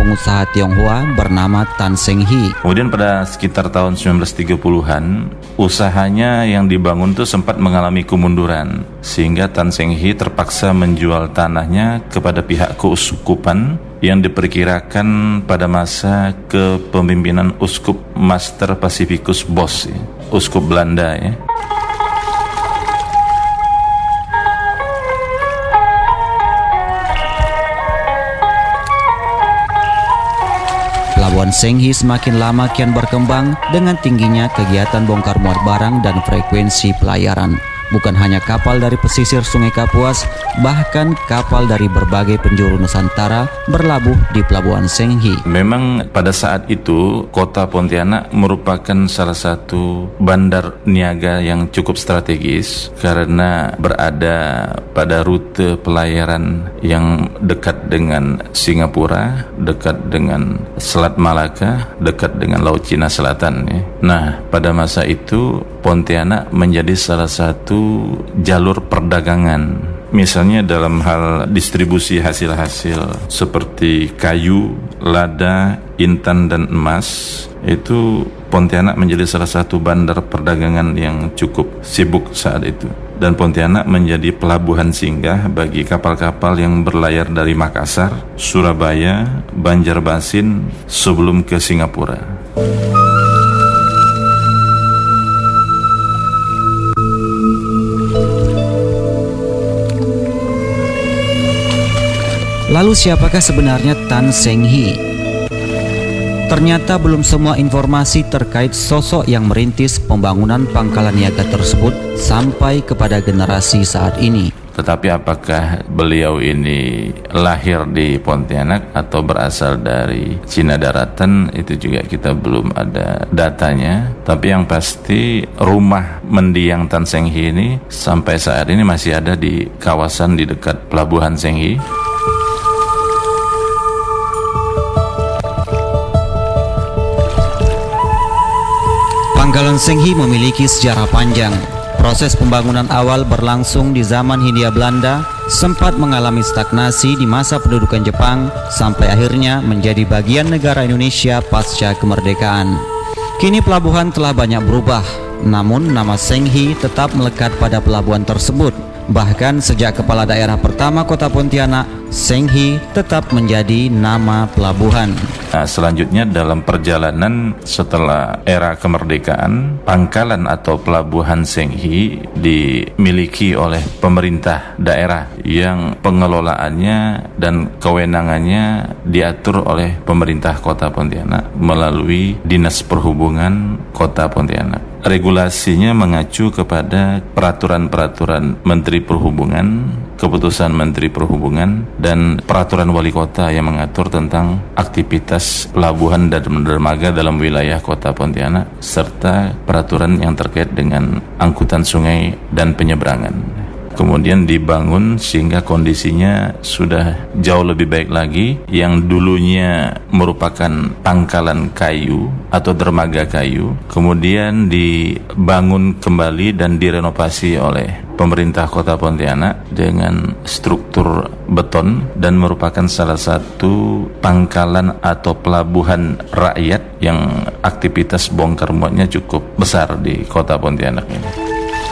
pengusaha Tionghoa bernama Tan Seng Hee. Kemudian pada sekitar tahun 1930-an, usahanya yang dibangun itu sempat mengalami kemunduran, sehingga Tan Seng Hee terpaksa menjual tanahnya kepada pihak keuskupan yang diperkirakan pada masa kepemimpinan Uskup Master Pacificus Bos, Uskup Belanda ya. Pelabuhan Seng Hee semakin lama kian berkembang dengan tingginya kegiatan bongkar muat barang dan frekuensi pelayaran. Bukan hanya kapal dari pesisir Sungai Kapuas, bahkan kapal dari berbagai penjuru Nusantara berlabuh di Pelabuhan Seng Hee. Memang pada saat itu kota Pontianak merupakan salah satu bandar niaga yang cukup strategis karena berada pada rute pelayaran yang dekat dengan Singapura, dekat dengan Selat Malaka, dekat dengan Laut Cina Selatan ya. Nah, pada masa itu Pontianak menjadi salah satu jalur perdagangan. Misalnya dalam hal distribusi hasil-hasil seperti kayu, lada, intan, dan emas, itu Pontianak menjadi salah satu bandar perdagangan yang cukup sibuk saat itu. Dan Pontianak menjadi pelabuhan singgah bagi kapal-kapal yang berlayar dari Makassar, Surabaya, Banjarmasin sebelum ke Singapura. Lalu siapakah sebenarnya Tan Seng Hee? Ternyata belum semua informasi terkait sosok yang merintis pembangunan pangkalan niaga tersebut sampai kepada generasi saat ini. Tetapi apakah beliau ini lahir di Pontianak atau berasal dari Cina Daratan, itu juga kita belum ada datanya. Tapi yang pasti rumah mendiang Tan Seng Hee ini sampai saat ini masih ada di kawasan di dekat Pelabuhan Seng Hee. Pangkalan Seng Hee memiliki sejarah panjang. Proses pembangunan awal berlangsung di zaman Hindia Belanda, sempat mengalami stagnasi di masa pendudukan Jepang, sampai akhirnya menjadi bagian negara Indonesia pasca kemerdekaan. Kini pelabuhan telah banyak berubah, namun nama Seng Hee tetap melekat pada pelabuhan tersebut. Bahkan sejak kepala daerah pertama kota Pontianak, Seng Hee tetap menjadi nama pelabuhan. Nah, selanjutnya dalam perjalanan setelah era kemerdekaan, pangkalan atau pelabuhan Seng Hee dimiliki oleh pemerintah daerah yang pengelolaannya dan kewenangannya diatur oleh pemerintah kota Pontianak melalui Dinas Perhubungan Kota Pontianak. Regulasinya mengacu kepada peraturan-peraturan Menteri Perhubungan, keputusan Menteri Perhubungan, dan peraturan wali kota yang mengatur tentang aktivitas pelabuhan dan dermaga dalam wilayah kota Pontianak, serta peraturan yang terkait dengan angkutan sungai dan penyeberangan. Kemudian dibangun sehingga kondisinya sudah jauh lebih baik lagi. Yang dulunya merupakan pangkalan kayu atau dermaga kayu, kemudian dibangun kembali dan direnovasi oleh pemerintah kota Pontianak dengan struktur beton dan merupakan salah satu pangkalan atau pelabuhan rakyat yang aktivitas bongkar muatnya cukup besar di kota Pontianak ini.